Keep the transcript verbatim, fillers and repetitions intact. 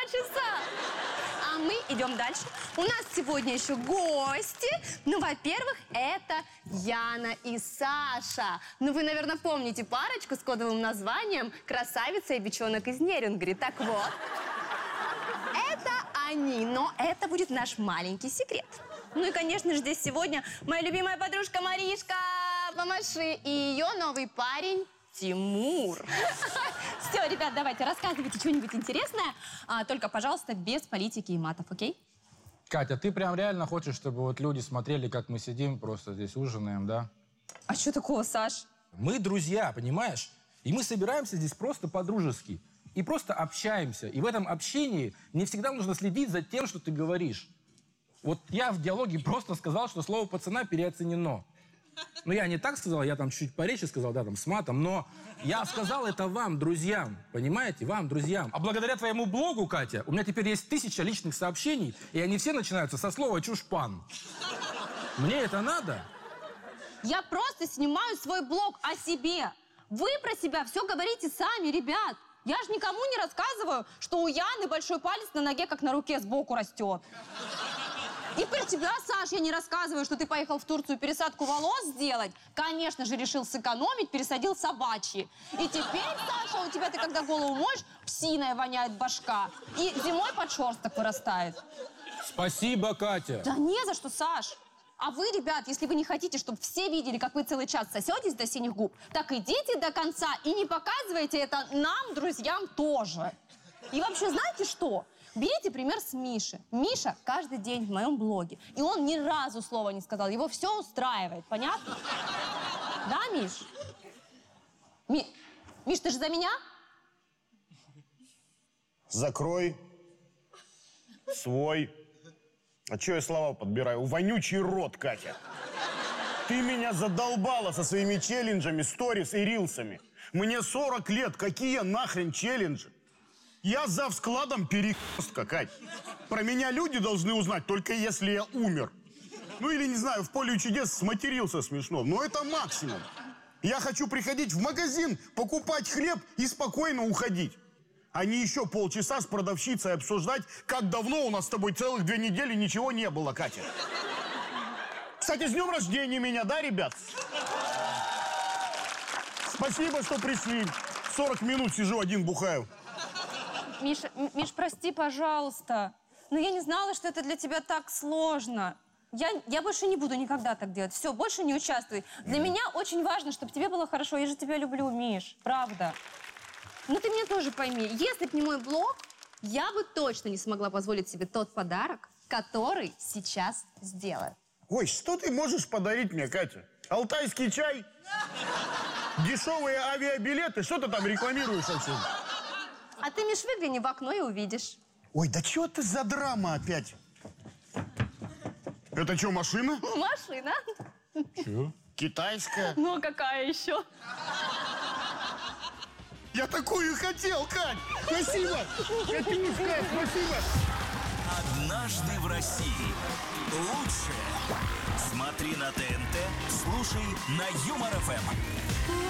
часа. А мы идем дальше. У нас сегодня еще гости. Ну, во-первых, это Яна и Саша. Ну, вы, наверное, помните парочку с кодовым названием «Красавица и бичонок из Нерюнгри». Так вот, это они, но это будет наш маленький секрет. Ну и, конечно же, здесь сегодня моя любимая подружка Маришка. Помаши. И ее новый парень Тимур. Все, ребят, давайте, рассказывайте что-нибудь интересное. А, только, пожалуйста, без политики и матов, окей? Катя, ты прям реально хочешь, чтобы вот люди смотрели, как мы сидим, просто здесь ужинаем, да? А что такого, Саш? Мы друзья, понимаешь? И мы собираемся здесь просто по-дружески. И просто общаемся. И в этом общении не всегда нужно следить за тем, что ты говоришь. Вот я в диалоге просто сказал, что слово «пацана» переоценено. Ну, я не так сказал, я там чуть порече сказал, да, там, с матом, но я сказал это вам, друзьям, понимаете, вам, друзьям. А благодаря твоему блогу, Катя, у меня теперь есть тысяча личных сообщений, и они все начинаются со слова «чушпан». Мне это надо? Я просто снимаю свой блог о себе. Вы про себя все говорите сами, ребят. Я же никому не рассказываю, что у Яны большой палец на ноге, как на руке, сбоку растет. И про тебя, Саш, я не рассказываю, что ты поехал в Турцию пересадку волос сделать. Конечно же, решил сэкономить, пересадил собачьи. И теперь, Саша, у тебя, ты когда голову моешь, псиной воняет башка. И зимой подшерсток вырастает. Спасибо, Катя. Да не за что, Саш. А вы, ребят, если вы не хотите, чтобы все видели, как вы целый час сосетесь до синих губ, так идите до конца и не показывайте это нам, друзьям, тоже. И вообще, знаете что? Берите пример с Миши. Миша каждый день в моем блоге. И он ни разу слова не сказал. Его все устраивает. Понятно? Да, Миш? Ми... Миш, ты же за меня? Закрой свой... А что я слова подбираю? Вонючий рот, Катя. Ты меня задолбала со своими челленджами, сторис и рилсами. Мне сорок лет. Какие нахрен челленджи? Я за складом перекостка, Кать. Про меня люди должны узнать, только если я умер. Ну или, не знаю, в поле чудес сматерился смешно. Но это максимум. Я хочу приходить в магазин, покупать хлеб и спокойно уходить. А не еще полчаса с продавщицей обсуждать, как давно у нас с тобой целых две недели ничего не было, Катя. Кстати, с днем рождения меня, да, ребят? Спасибо, что пришли. сорок минут сижу один, бухаю. Миша, Миш, прости, пожалуйста. Но я не знала, что это для тебя так сложно. Я, я больше не буду никогда так делать. Все, больше не участвуй. Для mm. меня очень важно, чтобы тебе было хорошо. Я же тебя люблю, Миш. Правда. Но ты меня тоже пойми. Если б не мой блог, я бы точно не смогла позволить себе тот подарок, который сейчас сделаю. Ой, что ты можешь подарить мне, Катя? Алтайский чай? Дешевые авиабилеты? Что ты там рекламируешь вообще? А ты, Миш, выгляни в окно и увидишь. Ой, да что ты за драма опять? Это что, машина? Машина. Чё? Китайская? Ну, какая еще? Я такую хотел, Кать! Спасибо! Катюшка, спасибо! Однажды в России. Лучшее. Смотри на ТНТ, слушай на Юмор ФМ.